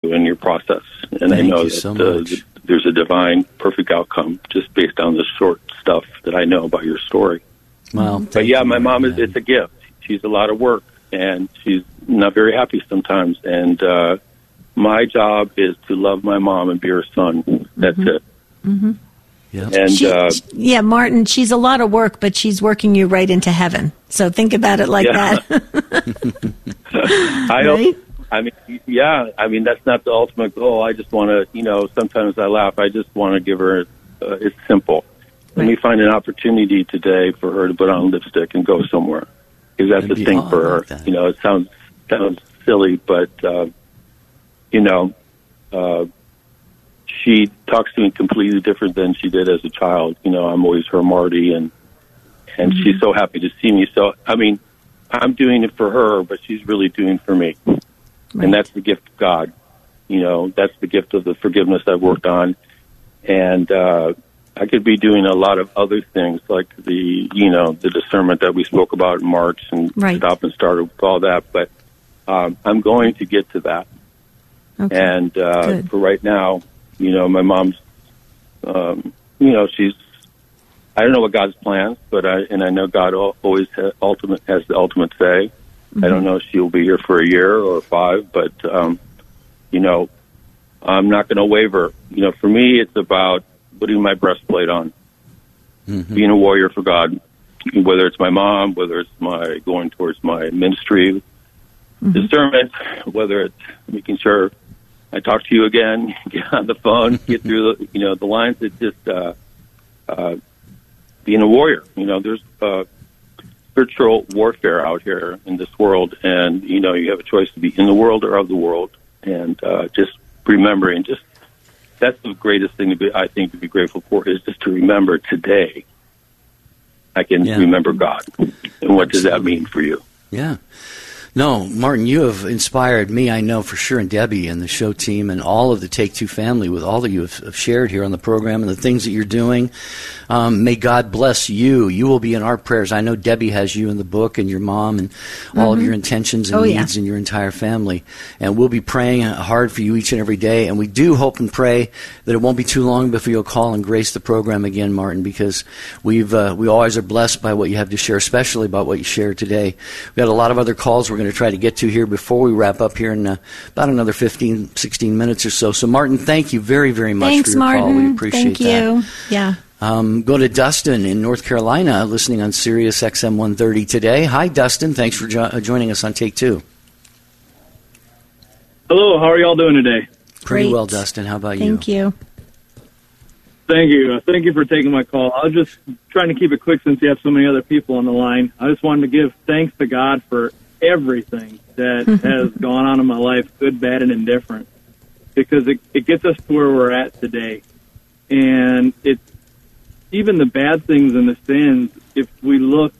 you in your process. And I know that there's a divine, perfect outcome just based on the short stuff that I know about your story. Well, but yeah, my mom it's a gift. She's a lot of work, and she's not very happy sometimes. And my job is to love my mom and be her son. That's it. Mm-hmm. Yeah. And Martin, she's a lot of work, but she's working you right into heaven. So think about it like that. I mean, that's not the ultimate goal. I just want to, sometimes I laugh. I just want to give her, it's simple. Let me find an opportunity today for her to put on lipstick and go somewhere. Because that's the thing for her. Like it sounds silly, but, she talks to me completely different than she did as a child. I'm always her Marty, and she's so happy to see me. So, I mean, I'm doing it for her, but she's really doing it for me. Right. And that's the gift of God. That's the gift of the forgiveness I've worked on. And I could be doing a lot of other things, like the discernment that we spoke about in March and stop and start with all that. But I'm going to get to that. Okay. And for right now, my mom's, she's, I don't know what God's plans, but I know God always has the ultimate say. Mm-hmm. I don't know if she'll be here for a year or 5, but, I'm not going to waver. For me, it's about putting my breastplate on, being a warrior for God, whether it's my mom, whether it's my going towards my ministry, discernment, whether it's making sure I talk to you again, get on the phone, get through the lines. It's just being a warrior. There's spiritual warfare out here in this world, and you have a choice to be in the world or of the world. And just remembering, that's the greatest thing to be grateful for, is just to remember today. I can remember God, and what does that mean for you? Yeah. No, Martin, you have inspired me, I know for sure, and Debbie and the show team and all of the Take Two family with all that you have shared here on the program and the things that you're doing. May God bless you. You will be in our prayers. I know Debbie has you in the book, and your mom, and all of your intentions and needs and your entire family. And we'll be praying hard for you each and every day. And we do hope and pray that it won't be too long before you'll call and grace the program again, Martin, because we always are blessed by what you have to share, especially about what you shared today. We've got a lot of other calls we're going to try to get to here before we wrap up here in about another 15, 16 minutes or so. So, Martin, thank you very, very much for your call. We appreciate that. Thank you. Yeah. Go to Dustin in North Carolina, listening on Sirius XM 130 today. Hi, Dustin. Thanks for joining us on Take Two. Hello. How are y'all doing today? Pretty well, Dustin. How about you? Thank you. Thank you. Thank you for taking my call. I was just trying to keep it quick since you have so many other people on the line. I just wanted to give thanks to God for everything that has gone on in my life, good, bad, and indifferent, because it gets us to where we're at today. And it's even the bad things and the sins, if we look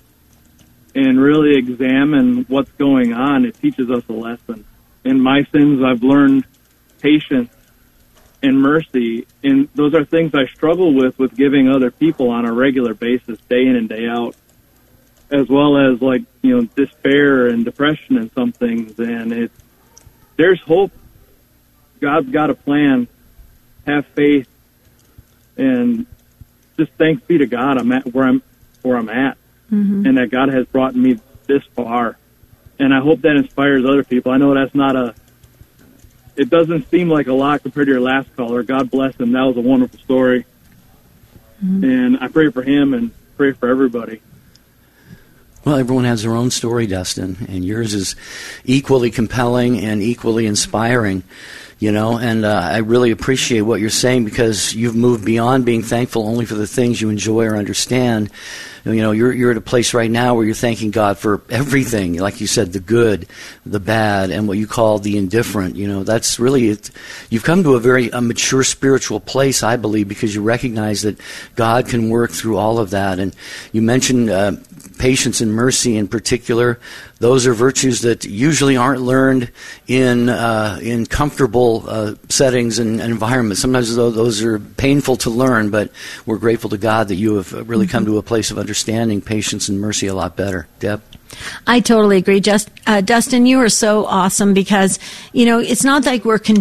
and really examine what's going on, it teaches us a lesson. In my sins, I've learned patience and mercy, and those are things I struggle with giving other people on a regular basis, day in and day out, as well as despair and depression and some things. And there's hope. God's got a plan. Have faith, and just thanks be to God. I'm at where I'm at, and that God has brought me this far. And I hope that inspires other people. I know that's not it doesn't seem like a lot compared to your last caller. God bless him. That was a wonderful story. And I pray for him and pray for everybody. Well, everyone has their own story, Dustin, and yours is equally compelling and equally inspiring, and I really appreciate what you're saying, because you've moved beyond being thankful only for the things you enjoy or understand. You're at a place right now where you're thanking God for everything, like you said, the good, the bad, and what you call the indifferent. That's really it. You've come to a mature spiritual place, I believe, because you recognize that God can work through all of that. And you mentioned patience and mercy in particular. Those are virtues that usually aren't learned in comfortable settings and environments. Sometimes those are painful to learn, but we're grateful to God that you have really come to a place of understanding patience and mercy a lot better. Deb? I totally agree. Dustin, you are so awesome, because, it's not like we're